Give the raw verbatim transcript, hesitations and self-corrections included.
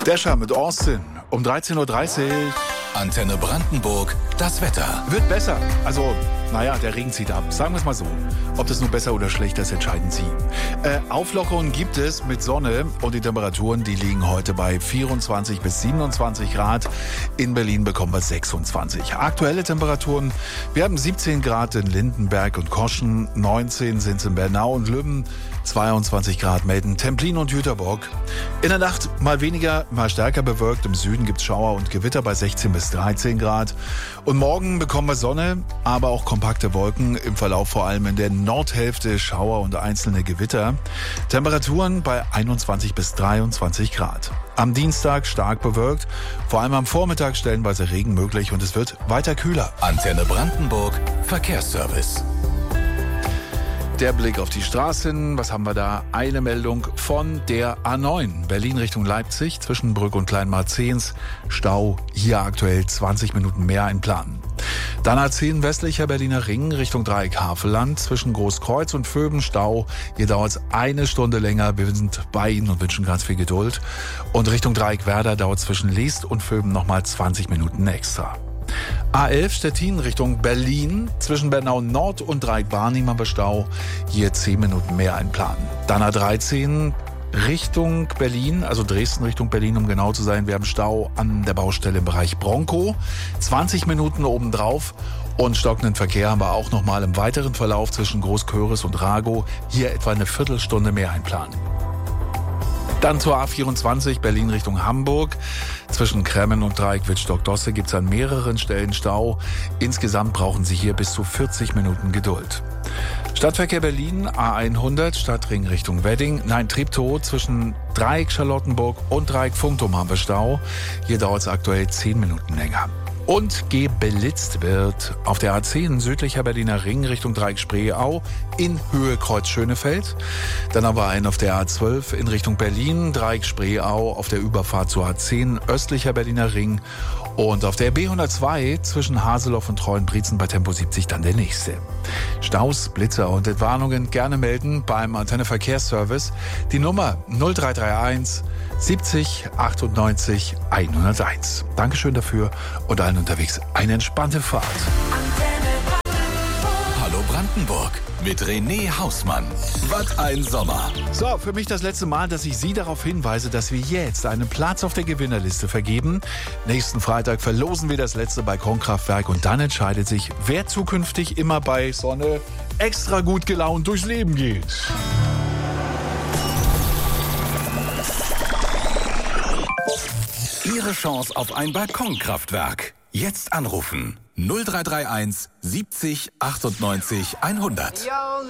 Descher mit Austin um dreizehn Uhr dreißig. Antenne Brandenburg, das Wetter. Wird besser. Also, naja, der Regen zieht ab. Sagen wir es mal so. Ob das nun besser oder schlechter ist, entscheiden Sie. Äh, Auflockerungen gibt es mit Sonne und die Temperaturen, die liegen heute bei vierundzwanzig bis siebenundzwanzig Grad. In Berlin bekommen wir sechsundzwanzig. Aktuelle Temperaturen, wir haben siebzehn Grad in Lindenberg und Koschen, neunzehn sind es in Bernau und Lübben, zweiundzwanzig Grad melden Templin und Jüterbock. In der Nacht mal weniger, mal stärker bewölkt. Im Süden gibt es Schauer und Gewitter bei sechzehn bis dreizehn Grad. Und morgen bekommen wir Sonne, aber auch kompakte Wolken. Im Verlauf vor allem in der Nordhälfte Schauer und einzelne Gewitter. Temperaturen bei einundzwanzig bis dreiundzwanzig Grad. Am Dienstag stark bewölkt, vor allem am Vormittag stellenweise Regen möglich und es wird weiter kühler. Antenne Brandenburg, Verkehrsservice. Der Blick auf die Straßen, was haben wir da? Eine Meldung von der A neun, Berlin Richtung Leipzig, zwischen Brück und Kleinmarzehns. Stau, hier aktuell zwanzig Minuten mehr einplanen. Dann A zehn westlicher Berliner Ring Richtung Dreieck Havelland, zwischen Großkreuz und Vöben Stau. Hier dauert es eine Stunde länger. Wir sind bei Ihnen und wünschen ganz viel Geduld. Und Richtung Dreieck Werder dauert zwischen Leest und Vöben nochmal zwanzig Minuten extra. A elf Stettin Richtung Berlin, zwischen Bernau Nord und Dreieck-Barnim haben wir Stau, hier zehn Minuten mehr einplanen. Dann A dreizehn Richtung Berlin, also Dresden Richtung Berlin, um genau zu sein. Wir haben Stau an der Baustelle im Bereich Bronkow, zwanzig Minuten obendrauf. Und stockenden Verkehr haben wir auch nochmal im weiteren Verlauf zwischen Großköris und Ragow, hier etwa eine Viertelstunde mehr einplanen. Dann zur A vierundzwanzig, Berlin Richtung Hamburg. Zwischen Kremmen und Dreieck Wittstock-Dosse gibt es an mehreren Stellen Stau. Insgesamt brauchen Sie hier bis zu vierzig Minuten Geduld. Stadtverkehr Berlin, A hundert, Stadtring Richtung Wedding. Nein, Treptow, zwischen Dreieck Charlottenburg und Dreieck Funktum haben wir Stau. Hier dauert es aktuell zehn Minuten länger. Und geblitzt wird auf der A zehn südlicher Berliner Ring Richtung Dreieck Spreeau in Höhe Kreuz Schönefeld. Dann haben wir einen auf der A zwölf in Richtung Berlin, Dreieck Spreeau auf der Überfahrt zur A zehn östlicher Berliner Ring. Und auf der B hundertzwei zwischen Haseloff und Treuenbrietzen bei Tempo siebzig dann der nächste. Staus, Blitzer und Entwarnungen gerne melden beim Antenne Verkehrsservice. Die Nummer null drei drei eins siebzig achtundneunzig hunderteins. Dankeschön dafür und allen unterwegs eine entspannte Fahrt. Hallo Brandenburg mit René Hausmann. Was ein Sommer. So, für mich das letzte Mal, dass ich Sie darauf hinweise, dass wir jetzt einen Platz auf der Gewinnerliste vergeben. Nächsten Freitag verlosen wir das letzte Balkonkraftwerk und dann entscheidet sich, wer zukünftig immer bei Sonne extra gut gelaunt durchs Leben geht. Ihre Chance auf ein Balkonkraftwerk. Jetzt anrufen. null drei drei eins siebzig achtundneunzig hundert.